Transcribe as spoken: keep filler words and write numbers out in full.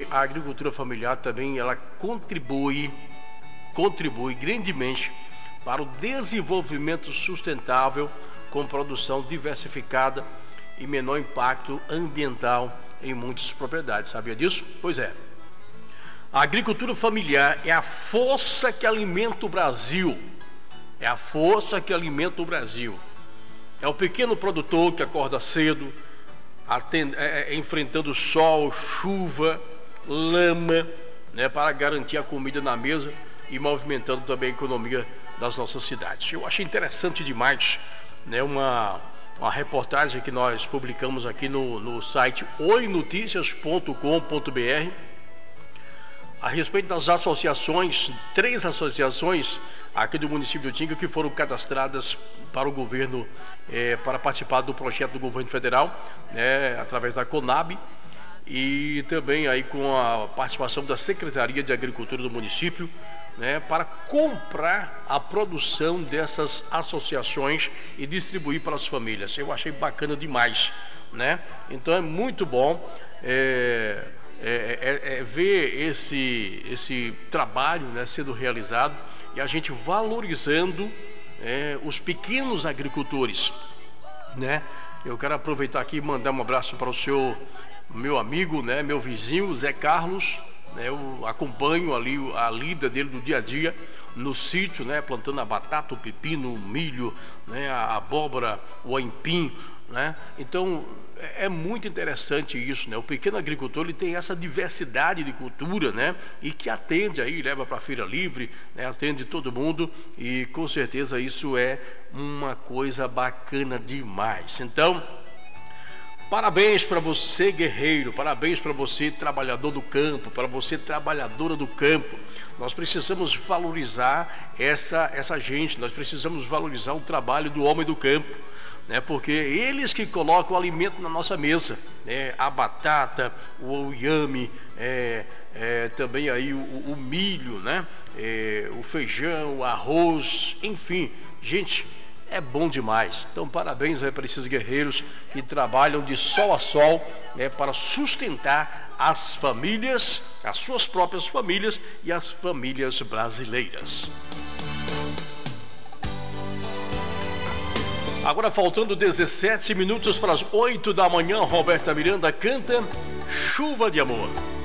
a agricultura familiar também ela contribui, contribui grandemente para o desenvolvimento sustentável com produção diversificada e menor impacto ambiental em muitas propriedades. Sabia disso? Pois é. A agricultura familiar é a força que alimenta o Brasil. É a força que alimenta o Brasil. É o pequeno produtor que acorda cedo, atend... é, é, enfrentando sol, chuva, lama, né, para garantir a comida na mesa e movimentando também a economia das nossas cidades. Eu achei interessante demais, né, uma, uma reportagem que nós publicamos aqui no, no site oi noticias ponto com ponto br a respeito das associações, três associações aqui do município de Utinga que foram cadastradas para o governo, eh, para participar do projeto do governo federal, né, através da Conab, e também aí com a participação da Secretaria de Agricultura do município, né, para comprar a produção dessas associações e distribuir para as famílias. Eu achei bacana demais, né? Então é muito bom é, é, é, é ver esse, esse trabalho, né, sendo realizado e a gente valorizando é, os pequenos agricultores, né? Eu quero aproveitar aqui e mandar um abraço para o seu, meu amigo, né, meu vizinho, Zé Carlos. Eu acompanho ali a lida dele do dia a dia no sítio, né, plantando a batata, o pepino, o milho, né, a abóbora, o aipim, né? Então é muito interessante isso, né? O pequeno agricultor ele tem essa diversidade de cultura, né? E que atende aí, leva para a feira livre, né? Atende todo mundo e com certeza isso é uma coisa bacana demais. Então, parabéns para você, guerreiro, parabéns para você, trabalhador do campo, para você, trabalhadora do campo. Nós precisamos valorizar essa, essa gente, nós precisamos valorizar o trabalho do homem do campo, né? Porque eles que colocam o alimento na nossa mesa, né? A batata, o inhame, é, é, também aí o, o milho, né? É, o feijão, o arroz, enfim, gente, é bom demais. Então parabéns aí para esses guerreiros que trabalham de sol a sol, né, para sustentar as famílias, as suas próprias famílias e as famílias brasileiras. Agora faltando dezessete minutos para as oito da manhã, Roberta Miranda canta Chuva de Amor.